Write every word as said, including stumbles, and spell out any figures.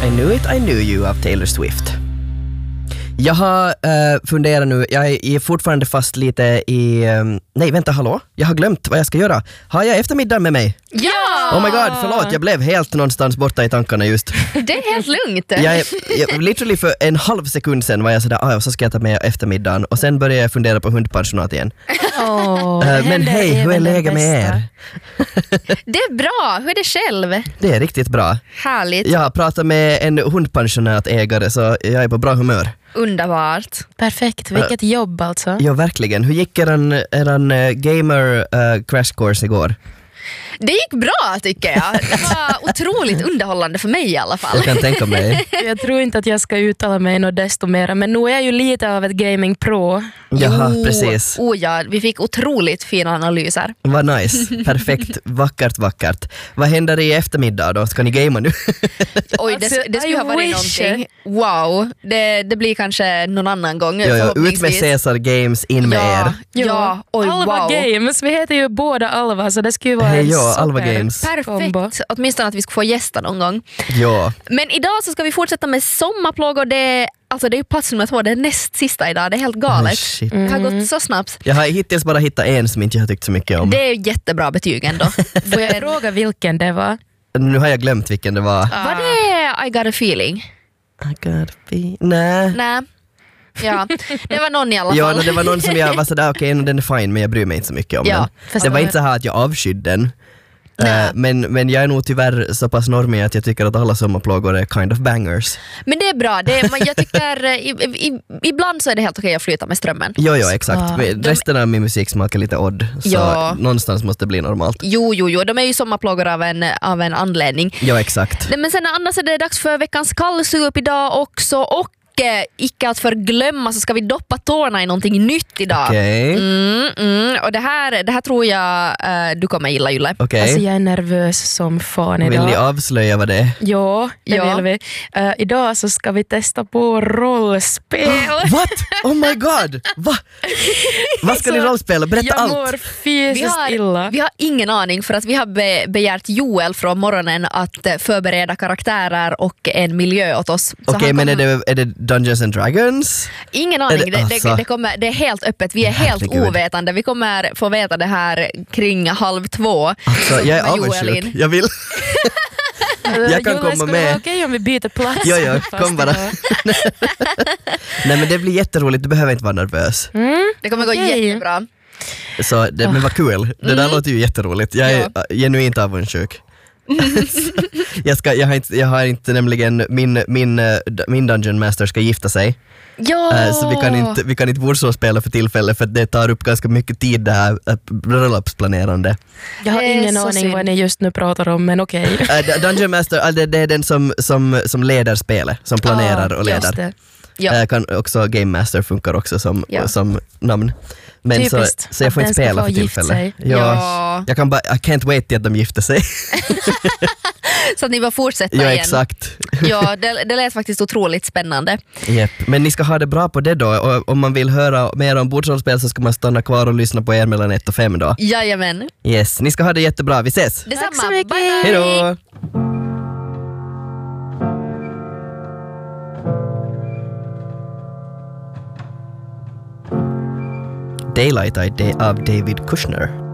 I knew it, I knew you av Taylor Swift. Jag har uh, funderat nu, jag är fortfarande fast lite i... Um, nej, vänta, hallå? Jag har glömt vad jag ska göra. Har jag eftermiddag med mig? Ja! Oh my god, förlåt, jag blev helt någonstans borta i tankarna just. Det är helt lugnt. Jag, jag, literally för en halv sekund sen var jag sådär, ah, så ska jag ta med eftermiddagen. Och sen började jag fundera på hundpensionat igen. Oh, uh, men hej, hur är läget med er? Det är bra, hur är det själv? Det är riktigt bra. Härligt. Jag har pratat med en hundpensionatägare så jag är på bra humör. Underbart. Perfekt, vilket uh, jobb alltså. Ja, verkligen. Hur gick eran, eran uh, gamer uh, crash course igår? Det gick bra tycker jag. Det var otroligt underhållande för mig i alla fall. Jag kan tänka mig. Jag tror inte att jag ska uttala mig något desto mer, men nu är jag ju lite av ett gaming pro. Jaha, jo, precis. Oh ja, vi fick otroligt fina analyser. Vad nice. Perfekt. Vackert, vackert. Vad händer i eftermiddag då? Ska ni gamea nu? Oj, det, det skulle ha varit någonting. Wow, det, det blir kanske någon annan gång. Jo, jo, ut med Caesar Games, in med ja, er. Ja, oj, Alva wow. Games, vi heter ju båda Alva, så det skulle vara hey, en ja, super Alva Games. Perfekt, kombo. åtminstone att vi ska få gästa någon gång. Ja. Men idag så ska vi fortsätta med sommarplågor. Det, alltså det är ju plats nummer två, det är näst sista idag, det är helt galet. Oh, shit. Det har gått så snabbt. Jag har hittills bara hittat en som inte jag har tyckt så mycket om. Det är jättebra betyg ändå. Får jag fråga vilken det var? Nu har jag glömt vilken det var. Var det I got a feeling? I got a feeling. Nej. Nej. Ja, det var någon i alla fall. Ja, no, det var någon som jag var sådär, okej, okay, den är fine, men jag bryr mig inte så mycket om Ja, den. Det var inte så här att jag avskydde den. Uh, men, men jag är nog tyvärr så pass normig att jag tycker att alla sommarplågor är kind of bangers. Men det är bra, det är, jag tycker i, i, ibland så är det helt okej att flyta med strömmen. Jo, jo, exakt. Ah, Resten av min musik smakar lite odd, så ja. någonstans måste det bli normalt. Jo, jo, jo, de är ju sommarplågor av en, av en anledning. Ja, exakt. Men sen annars är det dags för veckans kallsup idag också, och icke att förglömma så ska vi doppa tårna i någonting nytt idag. Okej. Okay. Mm, mm. Och det här, det här tror jag uh, du kommer gilla, Julle. Okay. Alltså jag är nervös som fan idag. Vill ni avslöja vad det är? Ja, det ja. vill vi. Uh, idag så ska vi testa på rollspel. What? Oh my god! Va? Vad ska ni rollspela? Berätta jag allt. Jag mår fysiskt vi har, illa. Vi har ingen aning för att vi har be, begärt Joel från morgonen att förbereda karaktärer och en miljö åt oss. Okej, okay, men kommer... är det, är det Dungeons and Dragons? Ingen aning, det, det, alltså. det, det, kommer, det är helt öppet, vi är helt Herregud. ovetande. Vi kommer få veta det här kring halv två. Alltså, jag är avundsjuk, jag vill. Jag kan Jonas, komma med. Okej okay, om vi byter plats. Jo, jo, kom bara. Nej, men det blir jätteroligt, du behöver inte vara nervös. Mm, det kommer okay. gå jättebra. Så det, men vad kul, det där mm. låter ju jätteroligt. Jag är ja. genuint avundsjuk. jag, ska, jag, har inte, jag har inte nämligen min, min, min Dungeon Master ska gifta sig. Ja. Så vi kan inte, vi kan inte bordspela för tillfället för det tar upp ganska mycket tid det här bröllopsplanerande. Jag har ingen aning synd. vad ni just nu pratar om, men okej. Okay. uh, Dungeon Master, det, det är den som, som, som leder spelet, som planerar och leder. Ja. Uh, kan också Game Master funkar också som, ja. som namn. Men så, så jag får inte spela för tillfället. Ja, ja. Jag kan bara, I can't wait till att de gifter sig. Så att ni bara fortsätter ja, igen. Ja, exakt. Ja, det, det lät faktiskt otroligt spännande. Yep. Men ni ska ha det bra på det då. Och om man vill höra mer om bordsrollspel så ska man stanna kvar och lyssna på er mellan ett och fem då. Jajamän. Yes, ni ska ha det jättebra. Vi ses. Detsamma. Tack så mycket. Bye, bye. Hej då. Daylight av David Kushner.